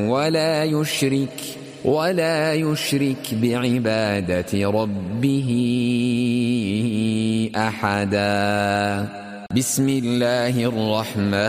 ولا يشرك بعبادة ربه أحدا. بسم الله الرحمن